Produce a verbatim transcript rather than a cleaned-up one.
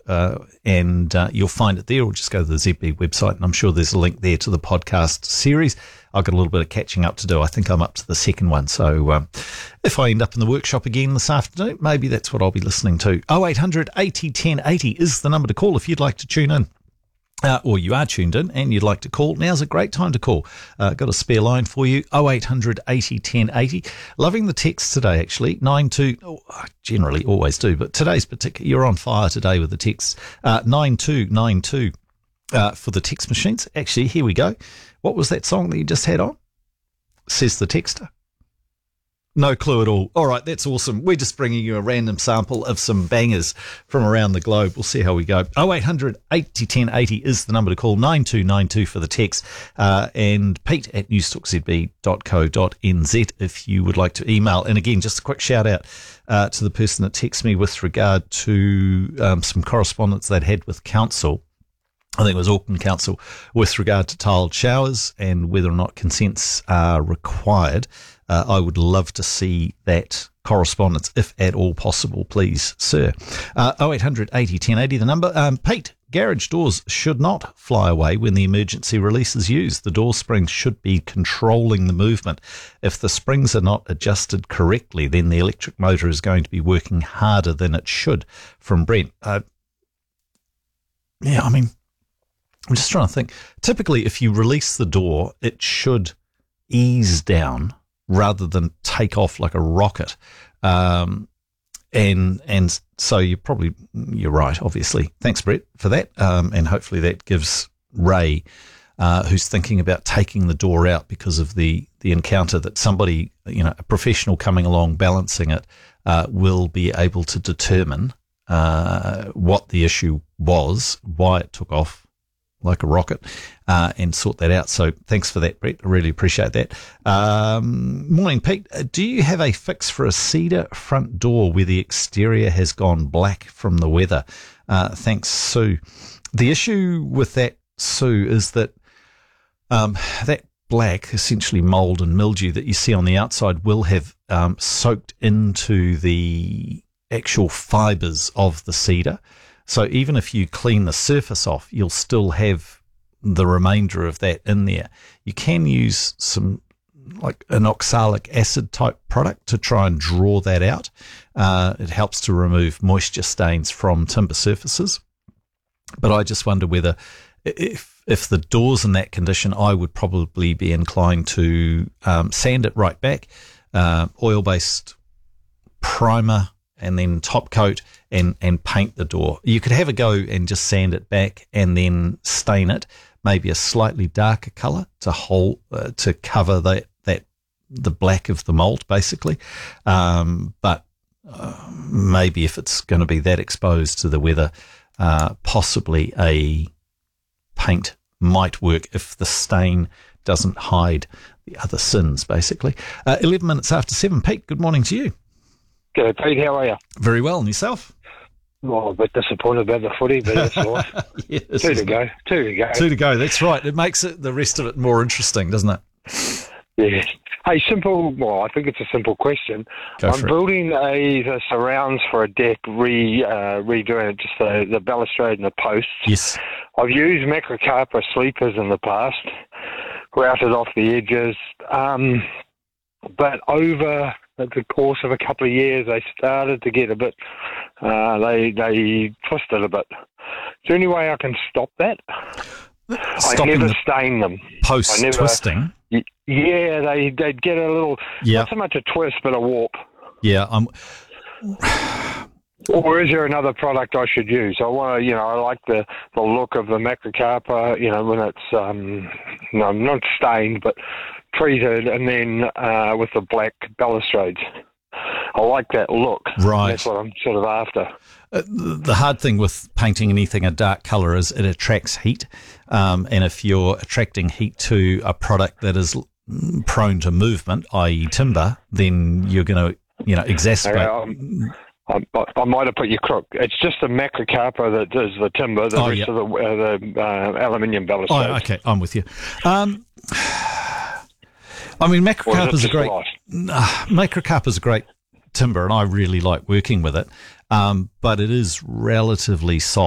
uh, and uh, you'll find it there, or just go to the Z B website, and I'm sure there's a link there to the podcast series. I've got a little bit of catching up to do. I think I'm up to the second one. So um, if I end up in the workshop again this afternoon, maybe that's what I'll be listening to. oh eight hundred eighty ten eighty is the number to call if you'd like to tune in. Uh, or you are tuned in and you'd like to call, now's a great time to call. Uh, got a spare line for you, oh eight hundred eighty ten eighty. Loving the text today, actually, nine two, oh, I generally always do, but today's particular, you're on fire today with the texts, uh, nine two nine two uh, for the text machines. Actually, here we go. What was that song that you just had on? Says the texter. No clue at all. All right, that's awesome. We're just bringing you a random sample of some bangers from around the globe. We'll see how we go. oh eight hundred eighty ten eighty is the number to call, nine two nine two for the text, uh, and Pete at newstalk z b dot co dot n z if you would like to email. And again, just a quick shout out uh, to the person that texted me with regard to um, some correspondence they'd had with council. I think it was Auckland Council with regard to tiled showers and whether or not consents are required. Uh, I would love to see that correspondence, if at all possible, please, sir. Uh, oh eight hundred eighty ten eighty, the number. Um, Pete, garage doors should not fly away when the emergency release is used. The door springs should be controlling the movement. If the springs are not adjusted correctly, then the electric motor is going to be working harder than it should. From Brent. Uh, yeah, I mean, I'm just trying to think. Typically, if you release the door, it should ease down rather than take off like a rocket. Um, and and so you're probably, you're right, obviously. Thanks, Brett, for that. Um, and hopefully that gives Ray, uh, who's thinking about taking the door out because of the, the encounter, that somebody, you know, a professional coming along balancing it, uh, will be able to determine uh, what the issue was, why it took off like a rocket, uh, and sort that out. So thanks for that, Brett. I really appreciate that. Um, morning, Pete. Do you have a fix for a cedar front door where the exterior has gone black from the weather? Uh, thanks, Sue. The issue with that, Sue, is that um, that black, essentially mold and mildew that you see on the outside, will have um, soaked into the actual fibres of the cedar. So even if you clean the surface off, you'll still have the remainder of that in there. You can use some like an oxalic acid type product to try and draw that out. Uh, it helps to remove moisture stains from timber surfaces. But I just wonder whether if if the door's in that condition, I would probably be inclined to um, sand it right back, uh, oil-based primer, and then top coat and, and paint the door. You could have a go and just sand it back and then stain it, maybe a slightly darker colour to hold, uh, to cover that, that, the black of the mold, basically. Um, but uh, maybe if it's going to be that exposed to the weather, uh, possibly a paint might work if the stain doesn't hide the other sins, basically. Uh, eleven minutes after seven. Pete, good morning to you. G'day, Pete. How are you? Very well. And yourself? Well, a bit disappointed about the footy, but that's all right. Yes. Two to go. Two to go. Two to go. That's right. It makes it the rest of it more interesting, doesn't it? Yeah. Hey, simple. Well, I think it's a simple question. Go I'm for building a the surrounds for a deck, re uh, redoing it, just the, the balustrade and the posts. Yes. I've used macrocarpa sleepers in the past, grouted off the edges, um, but over the course of a couple of years, they started to get a bit. Uh, they they twisted a bit. Is there any way I can stop that? Stopping I never the stain them. post I never, twisting. Y- Yeah, they they'd get a little, Yeah. not so much a twist, but a warp. Yeah. I'm. Or is there another product I should use? I want to, you know, I like the, the look of the macrocarpa, you know, when it's um, no, not stained, but treated, and then uh, with the black balustrades. I like that look. Right. That's what I'm sort of after. Uh, the hard thing with painting anything a dark colour is it attracts heat, um, and if you're attracting heat to a product that is prone to movement, that is timber, then you're going to, you know, exacerbate. Okay, I, I might have put you crook. It's just the macrocarpa that does the timber, the Oh, rest yeah. of the, uh, the uh, aluminium balustrades. Oh, okay, I'm with you. Um, I mean, macrocarpa is a great uh, macrocarpa is a great timber, and I really like working with it. Um, but it is relatively soft.